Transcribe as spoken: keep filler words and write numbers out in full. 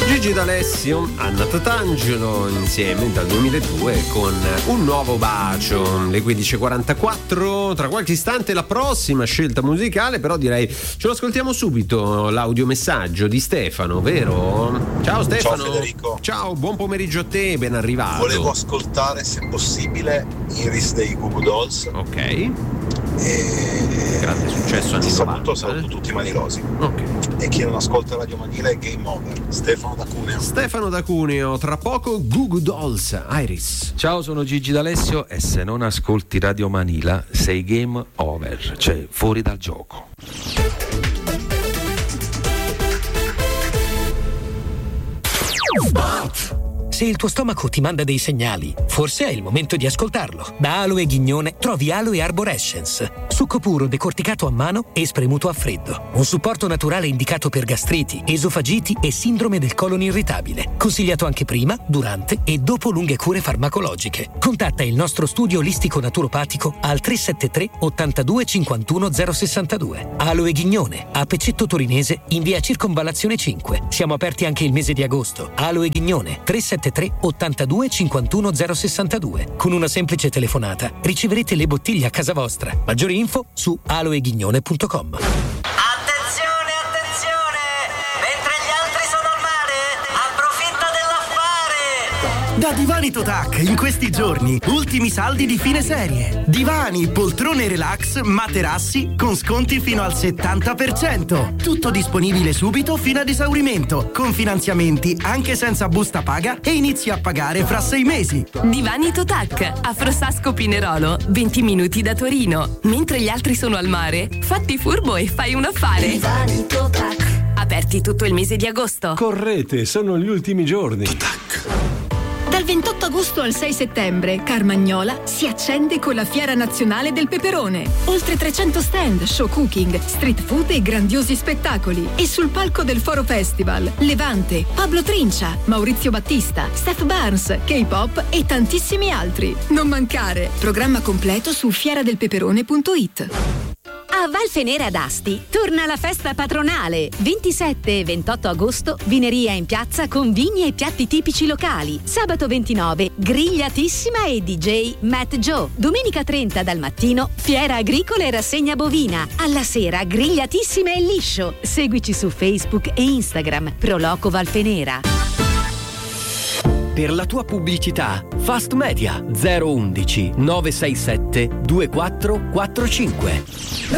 Gigi D'Alessio, Anna Tatangelo insieme dal duemiladue con Un nuovo bacio. Le quindici e quarantaquattro, tra qualche istante la prossima scelta musicale, però direi ce lo ascoltiamo subito l'audiomessaggio di Stefano, vero? Ciao Stefano. Ciao Federico. Ciao, buon pomeriggio a te, ben arrivato. Volevo ascoltare se possibile Iris dei Goo Goo Dolls. Ok. E... grande successo anni saluto, novanta. saluto eh? tutti i manirosi. Ok. E chi non ascolta Radio Manila è Game Over. Stefano da Cuneo. Stefano da Cuneo, tra poco Goo Goo Dolls, Iris. Ciao, sono Gigi D'Alessio e se non ascolti Radio Manila sei game over, cioè fuori dal gioco. Se il tuo stomaco ti manda dei segnali, forse è il momento di ascoltarlo. Da Aloe Ghignone trovi Aloe Arborescence, succo puro decorticato a mano e spremuto a freddo. Un supporto naturale indicato per gastriti, esofagiti e sindrome del colon irritabile. Consigliato anche prima, durante e dopo lunghe cure farmacologiche. Contatta il nostro studio olistico naturopatico al tre sette tre ottantadue cinquantuno zero sessantadue. Aloe Ghignone, a Pecetto Torinese in via Circonvallazione cinque. Siamo aperti anche il mese di agosto. Aloe Ghignone, tre sette tre ottantadue cinquantuno zero sessantadue. Con una semplice telefonata riceverete le bottiglie a casa vostra. Maggiori info su aloeghignone punto com. Attenzione, attenzione! Mentre gli altri sono al mare, approfitta dell'affare! Da Divani Totac in questi giorni, ultimi saldi di fine serie. Divani, poltrone relax, materassi con sconti fino al settanta per cento. Tutto disponibile subito fino ad esaurimento, con finanziamenti anche senza busta paga e inizi a pagare fra sei mesi. Divani Totac, a Frossasco Pinerolo, venti minuti da Torino. Mentre gli altri sono al mare, fatti furbo e fai un affare. Divani Totac. Aperti tutto il mese di agosto. Correte, sono gli ultimi giorni. Dal ventotto agosto al sei settembre, Carmagnola si accende con la Fiera Nazionale del Peperone. Oltre trecento stand, show cooking, street food e grandiosi spettacoli. E sul palco del Foro Festival, Levante, Pablo Trincia, Maurizio Battista, Steph Barnes, K-pop e tantissimi altri. Non mancare! Programma completo su fiera del peperone punto it. A Valfenera ad Asti torna la festa patronale. ventisette e ventotto agosto, vineria in piazza con vigni e piatti tipici locali. Sabato ventinove, grigliatissima e D J Matt Joe. Domenica trenta dal mattino, fiera agricola e rassegna bovina. Alla sera, grigliatissime e liscio. Seguici su Facebook e Instagram. Proloco Valfenera. Per la tua pubblicità, Fast Media zero uno uno nove sei sette due quattro quattro cinque.